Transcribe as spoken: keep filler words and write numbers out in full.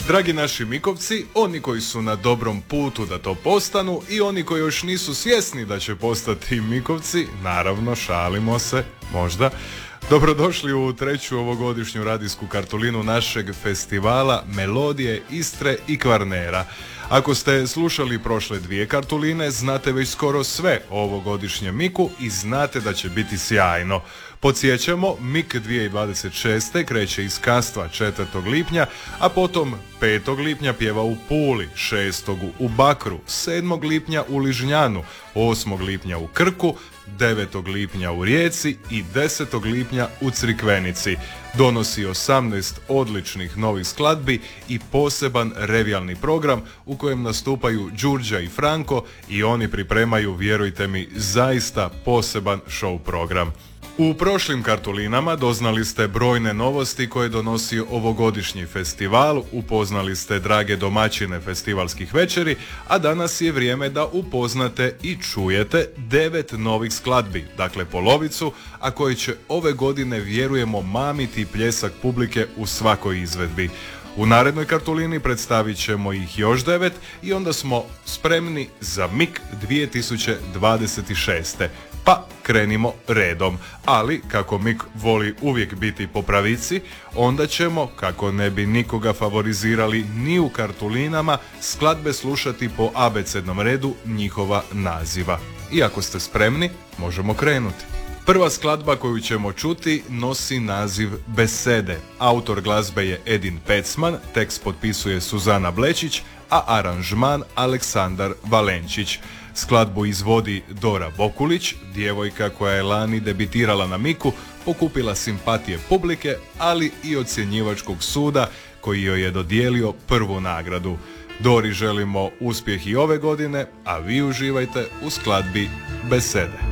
Dragi naši Mikovci, oni koji su na dobrom putu da to postanu i oni koji još nisu svjesni da će postati Mikovci, naravno, šalimo se, možda. Dobrodošli u treću ovogodišnju radijsku kartolinu našeg festivala Melodije Istre i Kvarnera. Ako ste slušali prošle dvije kartoline, znate već skoro sve o ovogodišnjem Miku i znate da će biti sjajno. Podsjećamo, Mik dvije tisuće dvadeset šeste kreće iz Kastva četvrtog lipnja, a potom petog lipnja pjeva u Puli, šestog u Bakru, sedmog lipnja u Ližnjanu, osmog lipnja u Krku, devetog lipnja u Rijeci i desetog lipnja u Crikvenici. Donosi osamnaest odličnih novih skladbi i poseban revijalni program u kojem nastupaju Đurđa i Franko i oni pripremaju, vjerujte mi, zaista poseban show program. U prošlim kartolinama doznali ste brojne novosti koje donosi ovogodišnji festival, upoznali ste drage domaćine festivalskih večeri, a danas je vrijeme da upoznate i čujete devet novih skladbi, dakle polovicu, a koji će ove godine, vjerujemo, mamiti pljesak publike u svakoj izvedbi. U narednoj kartolini predstavit ćemo ih još devet i onda smo spremni za Mik dvije tisuće dvadeset šeste. Pa krenimo redom, ali kako Mik voli uvijek biti po pravici, onda ćemo, kako ne bi nikoga favorizirali ni u kartolinama, skladbe slušati po abecednom redu njihova naziva. I ako ste spremni, možemo krenuti. Prva skladba koju ćemo čuti nosi naziv Besede. Autor glazbe je Edin Pecman, tekst potpisuje Suzana Blečić, a aranžman Aleksandar Valenčić. Skladbu izvodi Dora Bokulić, djevojka koja je lani debitirala na Miku, pokupila simpatije publike, ali i ocjenjivačkog suda koji joj je dodijelio prvu nagradu. Dori želimo uspjeh i ove godine, a vi uživajte u skladbi Besede.